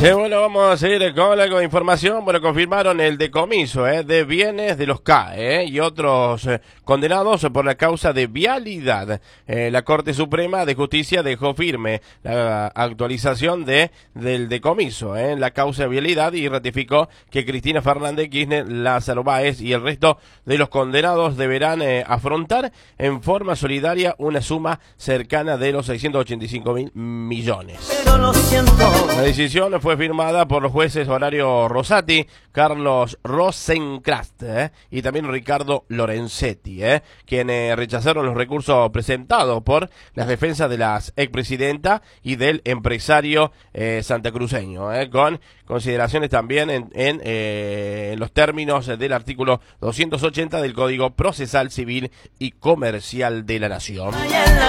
Sí, bueno, vamos a seguir con la información. Bueno, confirmaron el decomiso de bienes de los CAE y otros condenados por la causa de vialidad. La Corte Suprema de Justicia dejó firme la actualización del decomiso en la causa de vialidad y ratificó que Cristina Fernández Kirchner, Lázaro Báez y el resto de los condenados deberán afrontar en forma solidaria una suma cercana de los 685.000 millones. Pero lo siento. La decisión fue firmada por los jueces Horario Rosati, Carlos Rosencrantz y también Ricardo Lorenzetti, quienes rechazaron los recursos presentados por las defensas de la expresidenta y del empresario santacruceño, con consideraciones también en los términos del artículo 280 del Código Procesal Civil y Comercial de la Nación.